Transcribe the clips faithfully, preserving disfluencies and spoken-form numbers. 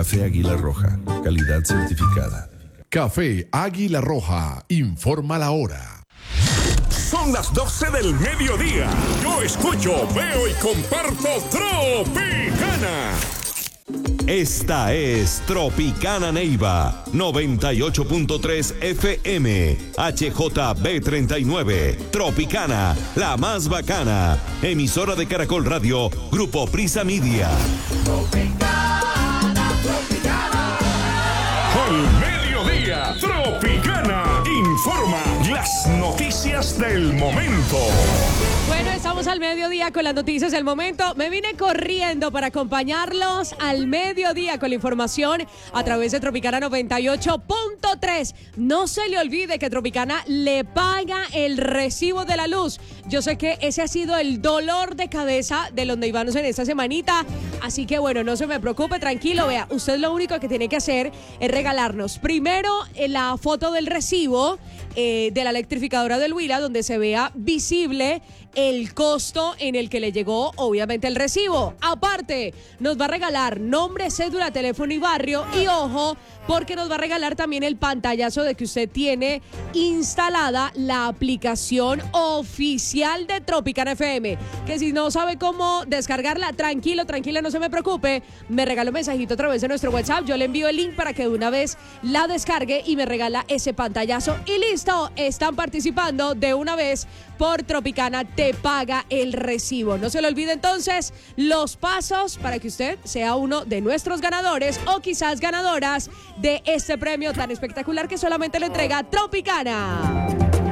Café Águila Roja, calidad certificada. Café Águila Roja, informa la hora. Son las doce del mediodía. Yo escucho, veo y comparto Tropicana. Esta es Tropicana Neiva, noventa y ocho punto tres F M, H J B treinta y nueve, Tropicana, la más bacana, emisora de Caracol Radio, Grupo Prisa Media. Tropicana, Tropicana. Al mediodía, Tropicana informa las noticias del momento. Bueno, estamos al mediodía con las noticias del momento. Me vine corriendo para acompañarlos al mediodía con la información a través de Tropicana noventa y ocho punto tres. No se le olvide que Tropicana le paga el recibo de la luz. Yo sé que ese ha sido el dolor de cabeza de los neivanos en esta semanita. Así que bueno, no se me preocupe, tranquilo. Vea, usted lo único que tiene que hacer es regalarnos primero la foto del recibo eh, de la electrificadora del Huila, donde se vea visible el costo en el que le llegó obviamente el recibo. Aparte, nos va a regalar nombre, cédula, teléfono y barrio. Y ojo, porque nos va a regalar también el pantallazo de que usted tiene instalada la aplicación oficial de Tropicana F M. Que si no sabe cómo descargarla, tranquilo, tranquila, no se me preocupe. Me regala un mensajito a través de nuestro WhatsApp. Yo le envío el link para que de una vez la descargue y me regala ese pantallazo. Y listo, están participando de una vez por Tropicana Te Paga el Recibo. No se le olvide entonces los pasos para que usted sea uno de nuestros ganadores o quizás ganadoras de este premio tan espectacular que solamente lo entrega Tropicana.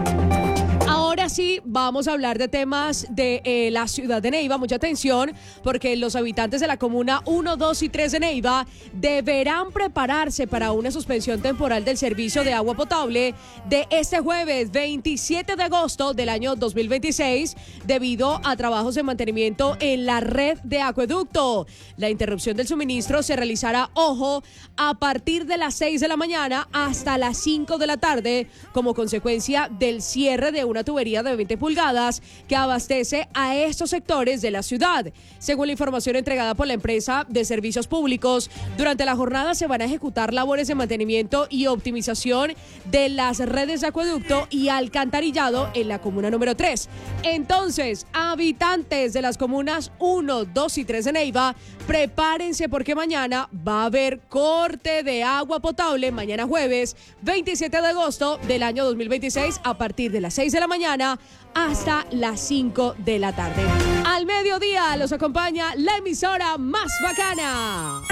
Ahora sí, vamos a hablar de temas de eh, la ciudad de Neiva. Mucha atención, porque los habitantes de la comuna uno, dos y tres de Neiva deberán prepararse para una suspensión temporal del servicio de agua potable de este jueves veintisiete de agosto del año dos mil veintiséis debido a trabajos de mantenimiento en la red de acueducto. La interrupción del suministro se realizará, ojo, a partir de las seis de la mañana hasta las cinco de la tarde como consecuencia del cierre de una tubería de veinte pulgadas que abastece a estos sectores de la ciudad. Según la información entregada por la empresa de servicios públicos, durante la jornada se van a ejecutar labores de mantenimiento y optimización de las redes de acueducto y alcantarillado en la comuna número tres. Entonces, habitantes de las comunas uno, dos y tres de Neiva, prepárense porque mañana va a haber corte de agua potable, mañana jueves veintisiete de agosto del año dos mil veintiséis a partir de las seis de la mañana hasta las cinco de la tarde. Al mediodía los acompaña la emisora más bacana.